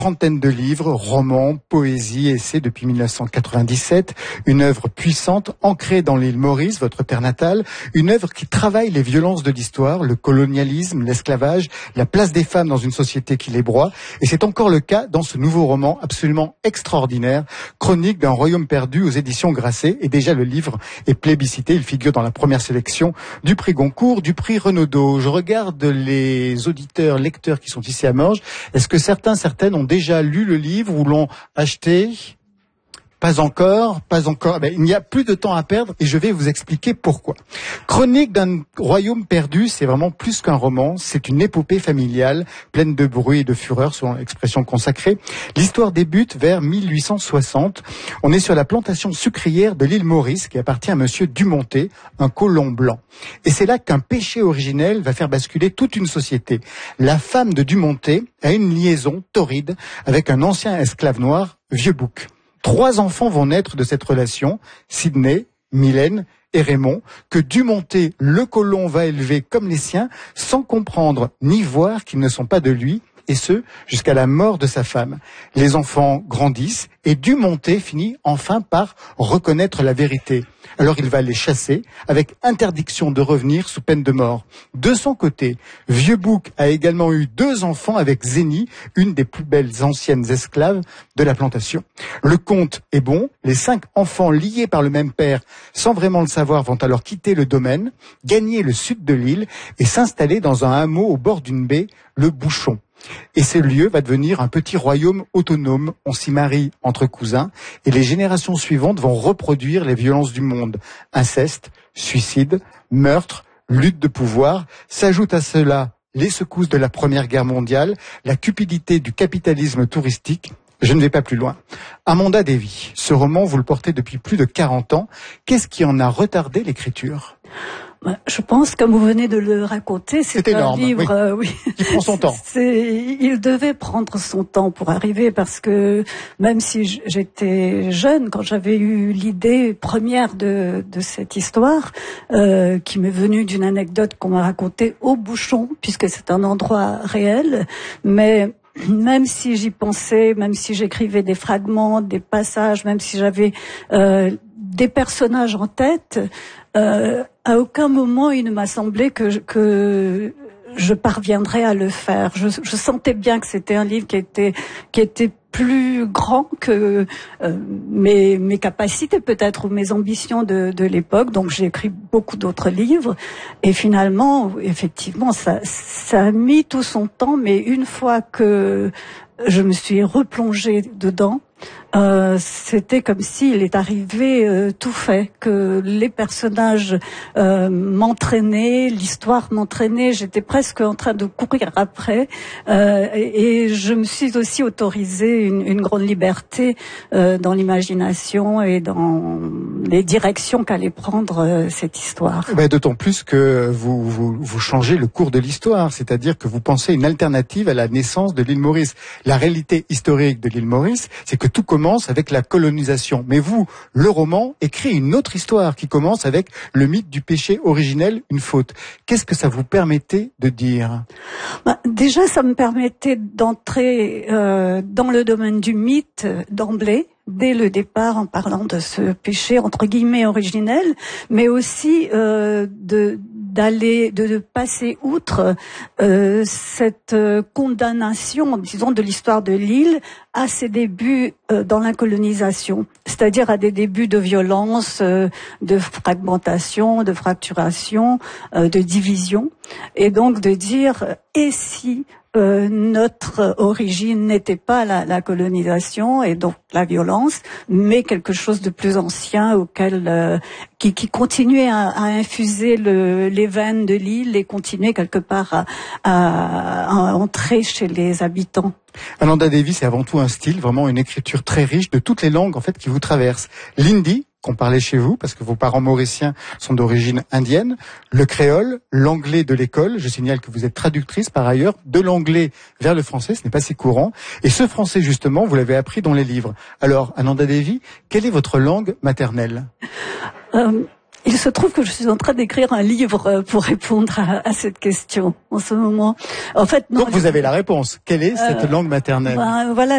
Trentaine de livres, romans, poésie, essais depuis 1997. Une œuvre puissante, ancrée dans l'île Maurice, votre terre natale. Une œuvre qui travaille les violences de l'histoire, le colonialisme, l'esclavage, la place des femmes dans une société qui les broie. Et c'est encore le cas dans ce nouveau roman absolument extraordinaire, Chronique d'un royaume perdu aux éditions Grasset. Et déjà le livre est plébiscité. Il figure dans la première sélection du prix Goncourt, du prix Renaudot. Je regarde les auditeurs, lecteurs qui sont ici à Morges. Est-ce que certaines ont déjà lu le livre ou l'ont acheté? Pas encore. Il n'y a plus de temps à perdre et je vais vous expliquer pourquoi. Chronique d'un royaume perdu, c'est vraiment plus qu'un roman, c'est une épopée familiale, pleine de bruit et de fureur, selon l'expression consacrée. L'histoire débute vers 1860. On est sur la plantation sucrière de l'île Maurice, qui appartient à monsieur Dumontet, un colon blanc. Et c'est là qu'un péché originel va faire basculer toute une société. La femme de Dumontet a une liaison torride avec un ancien esclave noir, Vieux-Bouc. 3 enfants vont naître de cette relation, Sidney, Mylène et Raymond, que Dumontet, le colon, va élever comme les siens, sans comprendre ni voir qu'ils ne sont pas de lui, et ce, jusqu'à la mort de sa femme. Les enfants grandissent, et Dumontet finit enfin par reconnaître la vérité. Alors il va les chasser, avec interdiction de revenir sous peine de mort. De son côté, Vieux-Bouc a également eu 2 enfants avec Zénie, une des plus belles anciennes esclaves de la plantation. Le conte est bon, les 5 enfants liés par le même père, sans vraiment le savoir, vont alors quitter le domaine, gagner le sud de l'île et s'installer dans un hameau au bord d'une baie, le Bouchon. Et ce lieu va devenir un petit royaume autonome. On s'y marie entre cousins et les générations suivantes vont reproduire les violences du monde. Inceste, suicide, meurtre, lutte de pouvoir. S'ajoute à cela les secousses de la Première Guerre mondiale, la cupidité du capitalisme touristique. Je ne vais pas plus loin. Amanda Davy, ce roman, vous le portez depuis plus de 40 ans. Qu'est-ce qui en a retardé l'écriture ? Je pense, comme vous venez de le raconter, c'est énorme, un livre, oui. Qui prend son temps. Il devait prendre son temps pour arriver, parce que même si j'étais jeune, quand j'avais eu l'idée première de cette histoire, qui m'est venue d'une anecdote qu'on m'a racontée au Bouchon, puisque c'est un endroit réel, mais même si j'y pensais, même si j'écrivais des fragments, des passages, même si j'avais des personnages en tête, à aucun moment il ne m'a semblé que je parviendrais à le faire. Je sentais bien que c'était un livre qui était plus grand que mes capacités peut-être ou mes ambitions de l'époque. Donc j'ai écrit beaucoup d'autres livres et finalement, effectivement, ça a mis tout son temps. Mais une fois que je me suis replongée dedans, c'était comme s'il est arrivé tout fait, que les personnages m'entraînaient, l'histoire m'entraînait, j'étais presque en train de courir après, et je me suis aussi autorisée une grande liberté dans l'imagination et dans les directions qu'allait prendre cette histoire. D'autant plus que vous changez le cours de l'histoire, c'est-à-dire que vous pensez une alternative à la naissance de l'île Maurice. La réalité historique de l'île Maurice, c'est que tout commence avec la colonisation. Mais vous, le roman, écrit une autre histoire qui commence avec le mythe du péché originel, une faute. Qu'est-ce que ça vous permettait de dire ? Déjà, ça me permettait d'entrer dans le domaine du mythe d'emblée, dès le départ, en parlant de ce péché entre guillemets originel, mais aussi de passer outre cette condamnation, disons, de l'histoire de l'île à ses débuts dans la colonisation, c'est-à-dire à des débuts de violence, de fragmentation, de fracturation, de division, et donc de dire et si notre origine n'était pas la colonisation et donc la violence, mais quelque chose de plus ancien auquel qui continuait à infuser les veines de l'île et continuait quelque part à entrer chez les habitants. Amanda Davy, c'est avant tout un style, vraiment une écriture très riche de toutes les langues en fait qui vous traversent. L'hindi, qu'on parlait chez vous, parce que vos parents mauriciens sont d'origine indienne, le créole, l'anglais de l'école, je signale que vous êtes traductrice par ailleurs, de l'anglais vers le français, ce n'est pas si courant, et ce français justement, vous l'avez appris dans les livres. Alors, Amanda Davy, quelle est votre langue maternelle ? Il se trouve que je suis en train d'écrire un livre pour répondre à cette question en ce moment. En fait, non. Donc vous avez la réponse. Quelle est cette langue maternelle ? Voilà.